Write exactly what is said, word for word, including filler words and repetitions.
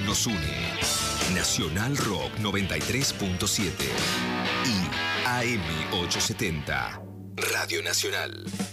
nos une. Nacional Rock noventa y tres punto siete y A M ochocientos setenta. Radio Nacional.